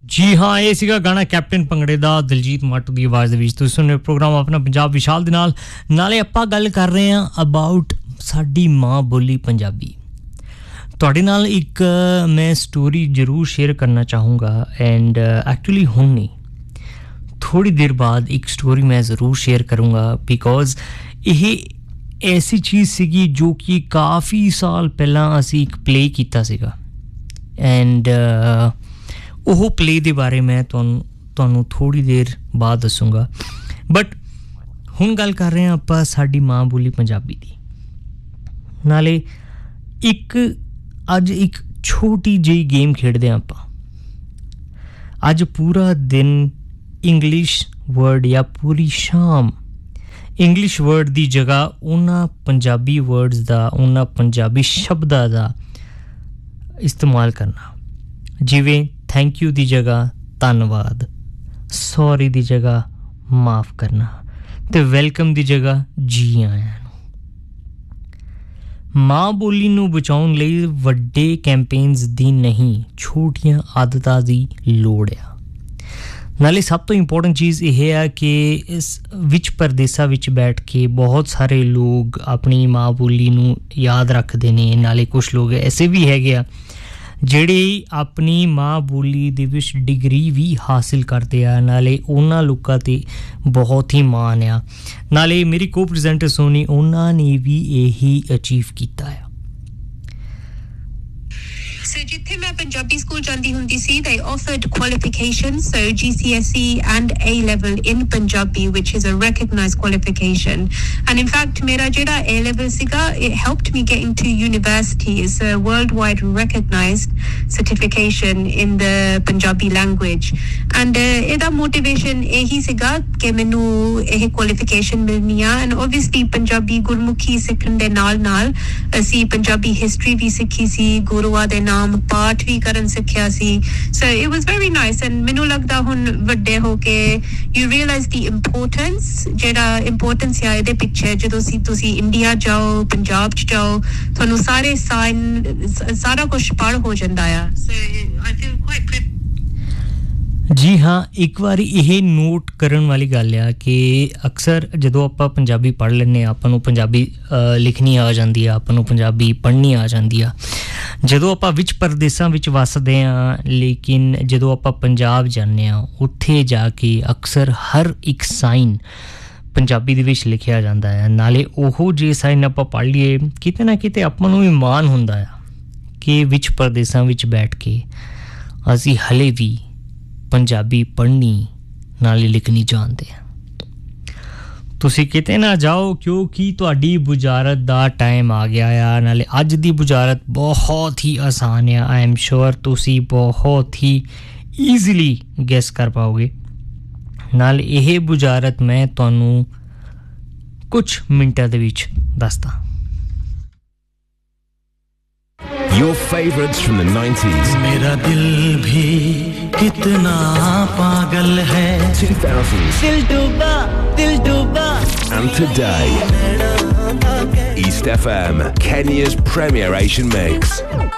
ਜੀ ਹਾਂ ਇਹ ਸੀਗਾ ਗਾਣਾ ਕੈਪਟਨ ਭੰਗੜੇ ਦਾ ਦਿਲਜੀਤ ਮਾਟੂ ਦੀ ਆਵਾਜ਼ ਦੇ ਵਿੱਚ ਤੁਸੀਂ ਸੁਣ ਰਹੇ ਪ੍ਰੋਗਰਾਮ ਆਪਣਾ ਪੰਜਾਬ ਵਿਸ਼ਾਲ ਦੇ ਨਾਲ ਨਾਲੇ ਆਪਾਂ ਗੱਲ ਕਰ ਰਹੇ ਹਾਂ ਅਬਾਊਟ ਸਾਡੀ ਮਾਂ ਬੋਲੀ ਪੰਜਾਬੀ ਤੁਹਾਡੇ ਨਾਲ ਇੱਕ ਮੈਂ ਸਟੋਰੀ ਜ਼ਰੂਰ ਸ਼ੇਅਰ ਕਰਨਾ ਚਾਹੂੰਗਾ ਐਂਡ ਐਕਚੁਅਲੀ ਹੁਣ ਨਹੀਂ ਥੋੜੀ ਦੇਰ ਬਾਅਦ ਇੱਕ ਸਟੋਰੀ ਮੈਂ ਜ਼ਰੂਰ ਸ਼ੇਅਰ ਕਰੂੰਗਾ ਬਿਕੋਜ਼ ਇਹ ਐਸੀ ਚੀਜ਼ ਸੀਗੀ ਜੋ ਕਿ ਕਾਫੀ ਸਾਲ ਪਹਿਲਾਂ ਅਸੀਂ ਇੱਕ ਪਲੇ ਕੀਤਾ ਸੀਗਾ ਐਂਡ ਉਹ ਪਲੇ ਦੇ ਬਾਰੇ ਮੈਂ ਤੁਹਾਨੂੰ ਥੋੜੀ ਦੇਰ ਬਾਅਦ ਦੱਸੂੰਗਾ ਬਟ ਹੁਣ ਗੱਲ ਕਰ ਰਹੇ ਹਾਂ ਆਪਾਂ ਸਾਡੀ ਮਾਂ ਬੋਲੀ ਪੰਜਾਬੀ ਦੀ ਨਾਲੇ ਅੱਜ ਇੱਕ ਛੋਟੀ ਜਿਹੀ ਗੇਮ ਖੇਡਦੇ ਹਾਂ ਆਪਾਂ ਅੱਜ ਪੂਰਾ ਦਿਨ ਇੰਗਲਿਸ਼ ਵਰਡ ਜਾਂ ਪੂਰੀ ਸ਼ਾਮ ਇੰਗਲਿਸ਼ ਵਰਡ ਦੀ ਜਗ੍ਹਾ ਉਹਨਾਂ ਪੰਜਾਬੀ ਵਰਡਸ ਦਾ ਉਹਨਾਂ ਪੰਜਾਬੀ ਸ਼ਬਦਾਂ ਦਾ ਇਸਤੇਮਾਲ ਕਰਨਾ ਜਿਵੇਂ ਥੈਂਕ ਯੂ ਦੀ ਜਗ੍ਹਾ ਧੰਨਵਾਦ ਸੌਰੀ ਦੀ ਜਗ੍ਹਾ ਮਾਫ ਕਰਨਾ ਤੇ ਵੈਲਕਮ ਦੀ ਜਗ੍ਹਾ ਜੀ ਆਇਆਂ ਨੂੰ ਮਾਂ ਬੋਲੀ ਨੂੰ ਬਚਾਉਣ ਲਈ ਵੱਡੇ ਕੈਂਪੇਨਸ ਦੀ ਨਹੀਂ ਛੋਟੀਆਂ ਆਦਤਾਂ ਦੀ ਲੋੜ ਆ ਨਾਲੇ ਸਭ ਤੋਂ ਇੰਪੋਰਟੈਂਟ ਚੀਜ਼ ਇਹ ਹੈ ਕਿ ਇਸ ਵਿੱਚ ਪਰਦੇਸਾਂ ਵਿੱਚ ਬੈਠ ਕੇ ਬਹੁਤ ਸਾਰੇ ਲੋਕ ਆਪਣੀ ਮਾਂ ਬੋਲੀ ਨੂੰ ਯਾਦ ਰੱਖਦੇ ਨੇ ਨਾਲੇ ਕੁਝ ਲੋਕ ਐਸੇ ਵੀ ਹੈਗੇ ਆ ਜਿਹੜੇ ਆਪਣੀ ਮਾਂ ਬੋਲੀ ਦੇ ਵਿੱਚ ਡਿਗਰੀ ਵੀ ਹਾਸਿਲ ਕਰਦੇ ਆ ਨਾਲੇ ਉਹਨਾਂ ਲੋਕਾਂ ਤੇ ਬਹੁਤ ਹੀ ਮਾਣ ਆ ਨਾਲੇ ਮੇਰੀ ਕੋ-ਪ੍ਰੈਜ਼ੈਂਟਰ ਸੋਨੀ ਉਹਨਾਂ ਨੇ ਵੀ ਇਹੀ ਅਚੀਵ ਕੀਤਾ ਆ So jithe main Punjabi school jandi hundi si they offered qualifications so GCSE and A level in Punjabi which is a recognized qualification and in fact mera jeda A level siga it helped me get into university is a worldwide recognized certification in the Punjabi language and eda motivation ehi siga ke menu eh qualification milni a and obviously Punjabi gurmukhi sikhn de ਨਾਲ ਅਸੀਂ Punjabi history ਵੀ ਸਿੱਖੀ ਸੀ ਗੁਰੂਆਂ ਦੇ ਨਾਮ ਪਾਠ ਵੀ ਕਰਨ ਸਿੱਖਿਆ ਸੀ so it was very nice and ਮੈਨੂੰ ਲੱਗਦਾ ਹੁਣ ਵੱਡੇ ਹੋ ਕੇ you realize the importance ਜਿਹੜਾ importance ਹੈ ਇਹਦੇ ਪਿੱਛੇ ਜਦੋਂ ਤੁਸੀਂ ਇੰਡੀਆ ਜਾਓ ਪੰਜਾਬ ਚ ਜਾਓ ਤੁਹਾਨੂੰ ਸਾਰੇ ਸਾਰਾ ਕੁਝ ਪੜ੍ਹ ਹੋ ਜਾਂਦਾ ਆ so I feel quite ਜੀ ਹਾਂ ਇੱਕ ਵਾਰੀ ਇਹ ਨੋਟ ਕਰਨ ਵਾਲੀ ਗੱਲ ਆ ਕਿ ਅਕਸਰ ਜਦੋਂ ਆਪਾਂ ਪੰਜਾਬੀ ਪੜ੍ਹ ਲੈਂਦੇ ਆ ਆਪਾਂ ਨੂੰ ਪੰਜਾਬੀ ਲਿਖਣੀ ਆ ਜਾਂਦੀ ਆ ਆਪਾਂ ਨੂੰ ਪੰਜਾਬੀ ਪੜ੍ਹਨੀ ਆ ਜਾਂਦੀ ਆ ਜਦੋਂ ਆਪਾਂ ਵਿੱਚ ਪਰਦੇਸਾਂ ਵਿੱਚ ਵਸਦੇ ਆ ਲੇਕਿਨ ਜਦੋਂ ਆਪਾਂ ਪੰਜਾਬ ਜਾਂਦੇ ਆ ਉੱਥੇ ਜਾ ਕੇ ਅਕਸਰ ਹਰ ਇੱਕ ਸਾਈਨ ਪੰਜਾਬੀ ਦੇ ਵਿੱਚ ਲਿਖਿਆ ਜਾਂਦਾ ਹੈ ਨਾਲੇ ਉਹ ਜੇ ਸਾਈਨ ਆਪਾਂ ਪੜ੍ਹ ਲਈਏ ਕਿਤੇ ਨਾ ਕਿਤੇ ਆਪਾਂ ਨੂੰ ਵੀ ਮਾਣ ਹੁੰਦਾ ਆ ਕਿ ਵਿੱਚ ਪਰਦੇਸਾਂ ਵਿੱਚ ਬੈਠ ਕੇ ਅਸੀਂ ਹਲੇ ਵੀ ਪੰਜਾਬੀ ਪੜ੍ਹਨੀ ਨਾਲੇ ਲਿਖਣੀ ਜਾਣਦੇ ਆ ਤੁਸੀਂ ਕਿਤੇ ਨਾ ਜਾਓ ਕਿਉਂਕਿ ਤੁਹਾਡੀ ਬੁਝਾਰਤ ਦਾ ਟਾਈਮ ਆ ਗਿਆ ਆ ਨਾਲੇ ਅੱਜ ਦੀ ਬੁਝਾਰਤ ਬਹੁਤ ਹੀ ਆਸਾਨ ਆ ਆਈ ਐਮ ਸ਼ੋਰ ਤੁਸੀਂ ਬਹੁਤ ਹੀ ਈਜ਼ੀਲੀ ਗੈਸ ਕਰ ਪਾਓਗੇ ਨਾਲ ਇਹ ਬੁਝਾਰਤ ਮੈਂ ਤੁਹਾਨੂੰ ਕੁਝ ਮਿੰਟਾਂ ਦੇ ਵਿੱਚ ਦੱਸਦਾ Your favorites from the 90s. मेरा दिल भी कितना पागल है 2000s. दिल डूबा And today. East FM, Kenya's premier Asian mix.